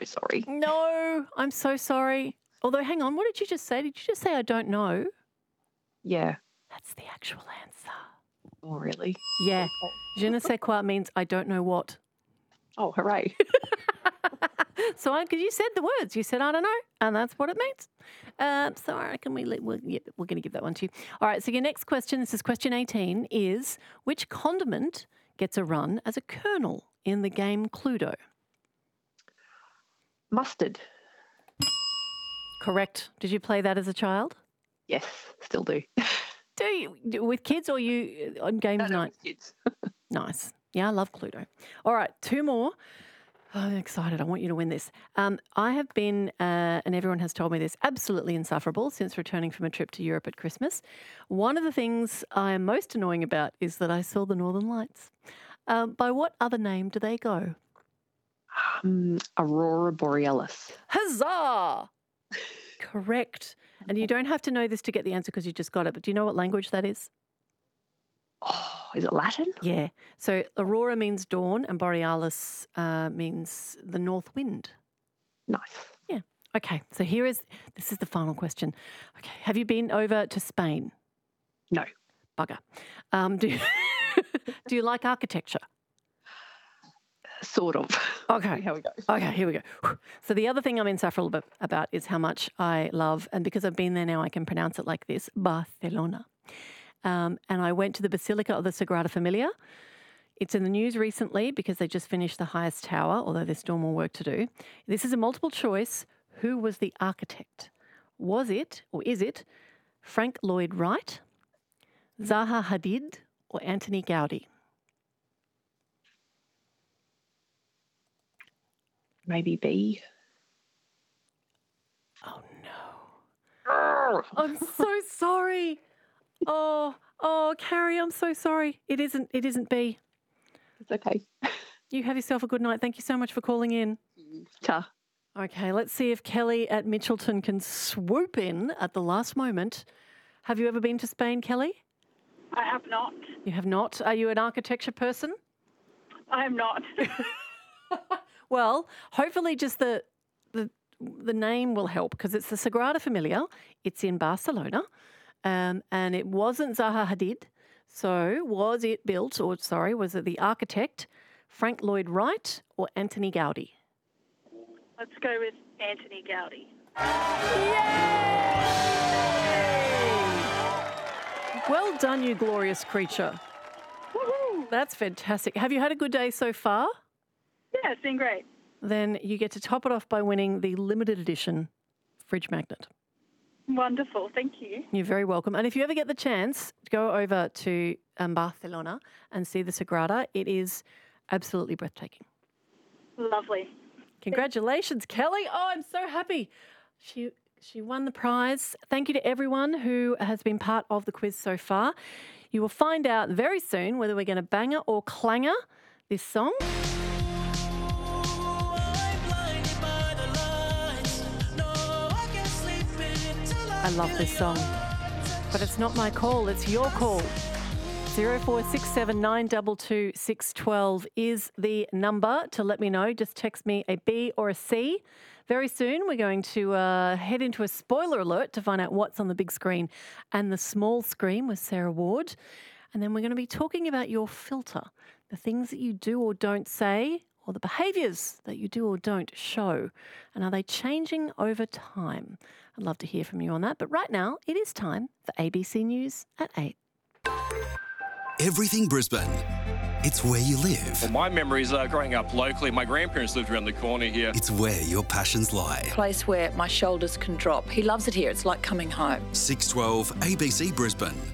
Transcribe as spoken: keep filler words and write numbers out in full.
sorry. No, I'm so sorry. Although, hang on, what did you just say? Did you just say I don't know? Yeah. That's the actual answer. Oh, really? Yeah. Je ne sais quoi means I don't know what. Oh, hooray. So, because you said the words, you said I don't know, and that's what it means. Um, so I reckon we, we're, yeah, we're going to give that one to you. All right, so your next question, this is question eighteen, is which condiment gets a run as a kernel in the game Cluedo? Mustard. Correct. Did you play that as a child? Yes, still do. Do you? Do- With kids or you on games No, no, night? with kids. Nice. Yeah, I love Cluedo. All right, two more. Oh, I'm excited. I want you to win this. Um, I have been, uh, and everyone has told me this, absolutely insufferable since returning from a trip to Europe at Christmas. One of the things I am most annoying about is that I saw the Northern Lights. Um, by what other name do they go? Um, Aurora Borealis. Huzzah! Correct. And you don't have to know this to get the answer because you just got it, but do you know what language that is? Oh, is it Latin? Yeah. So aurora means dawn and borealis uh, means the north wind. Nice. Yeah. Okay. So here is, this is the final question. Okay. Have you been over to Spain? No. Bugger. Um, do, you, do you like architecture? Sort of. Okay. Here we go. Okay, here we go. So the other thing I'm insufferable ab- about is how much I love, and because I've been there now, I can pronounce it like this, Barcelona. Um, and I went to the Basilica of the Sagrada Familia. It's in the news recently because they just finished the highest tower, although there's still more work to do. This is a multiple choice. Who was the architect? Was it, or is it, Frank Lloyd Wright, Zaha Hadid, or Antoni Gaudi? Maybe B. Oh, no. I'm so sorry. Oh, oh, Carrie, I'm so sorry. It isn't, it isn't B. It's okay. You have yourself a good night. Thank you so much for calling in. Ta. Okay, let's see if Kelly at Mitchelton can swoop in at the last moment. Have you ever been to Spain, Kelly? I have not. You have not. Are you an architecture person? I am not. Well, hopefully just the the the name will help because it's the Sagrada Familia. It's in Barcelona, um, and it wasn't Zaha Hadid. So was it built, or sorry, was it the architect Frank Lloyd Wright or Antoni Gaudi? Let's go with Antoni Gaudi. Yay! Well done, you glorious creature. Woohoo! That's fantastic. Have you had a good day so far? Yeah, it's been great. Then you get to top it off by winning the limited edition fridge magnet. Wonderful. Thank you. You're very welcome. And if you ever get the chance to go over to um, Barcelona and see the Sagrada, it is absolutely breathtaking. Lovely. Congratulations, Kelly. Oh, I'm so happy. She she won the prize. Thank you to everyone who has been part of the quiz so far. You will find out very soon whether we're going to banger or clanger this song. I love this song, but it's not my call, it's your call. zero four six seven nine two two six one two is the number to let me know. Just text me a B or a C. Very soon we're going to uh, head into a spoiler alert to find out what's on the big screen and the small screen with Sarah Ward. And then we're going to be talking about your filter, the things that you do or don't say, or the behaviours that you do or don't show. And are they changing over time? I'd love to hear from you on that. But right now, it is time for A B C News at eight. Everything Brisbane. It's where you live. Well, my memories are growing up locally. My grandparents lived around the corner here. It's where your passions lie. Place where my shoulders can drop. He loves it here. It's like coming home. six twelve A B C Brisbane.